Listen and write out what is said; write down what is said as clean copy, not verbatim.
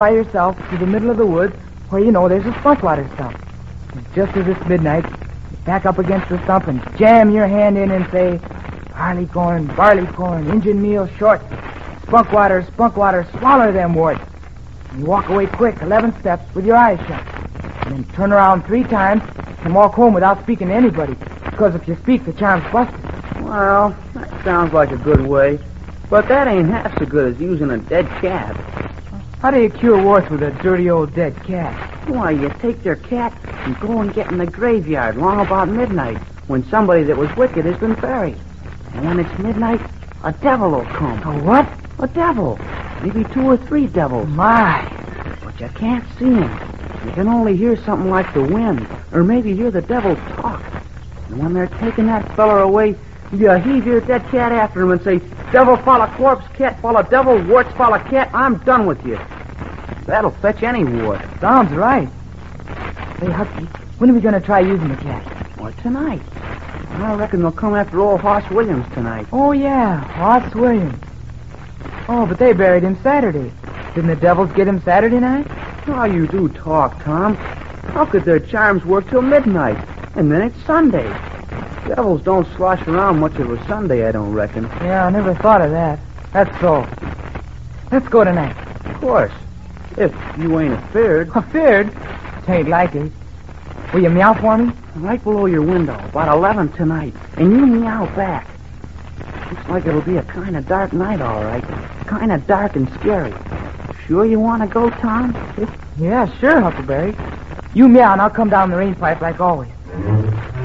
by yourself to the middle of the woods where you know there's a spunk water stump. And just as it's midnight, you back up against the stump and jam your hand in and say, barley corn, Injun meal short, spunk water, swallow them words. And you walk away quick, 11 steps with your eyes shut. And then turn around 3 times and walk home without speaking to anybody. Because if you speak, the charm's busted. Well, that sounds like a good way. But that ain't half so good as using a dead cat. How do you cure warts with a dirty old dead cat? Why, you take your cat and go and get in the graveyard long about midnight when somebody that was wicked has been buried. And when it's midnight, a devil will come. A what? A devil. Maybe 2 or 3 devils. My. But you can't see them. You can only hear something like the wind, or maybe hear the devil talk. And when they're taking that feller away, you heave your dead cat after him and say, devil follow corpse, cat follow devil, warts follow cat, I'm done with you. That'll fetch any wart. Sounds right. Hey, Hucky, when are we going to try using the cat? Why, tonight. I reckon they'll come after old Hoss Williams tonight. Oh, yeah, Hoss Williams. Oh, but they buried him Saturday. Didn't the devils get him Saturday night? How you do talk, Tom. How could their charms work till midnight? And then it's Sunday. Devils don't slosh around much of a Sunday, I don't reckon. Yeah, I never thought of that. That's so. Let's go tonight. Of course. If you ain't afeard. Afeard? Tain't likely. Will you meow for me? Right below your window, about 11 tonight. And you meow back. Looks like it'll be a kind of dark night, all right. Kind of dark and scary. Sure you want to go, Tom? Yeah, sure, Huckleberry. You meow and I'll come down the rain pipe like always.